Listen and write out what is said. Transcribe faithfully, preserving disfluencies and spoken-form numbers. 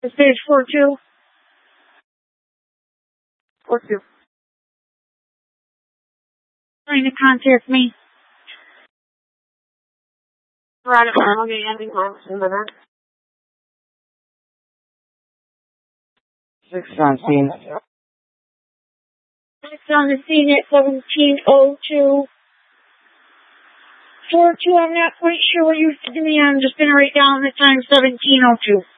Stage four two. four two. Trying to contact me. Right, I'll get ending call in a minute. Six on scene. Six on the scene at seventeen oh two. four two, I'm not quite sure what you said to me. I'm just going to write down the time, seventeen oh two.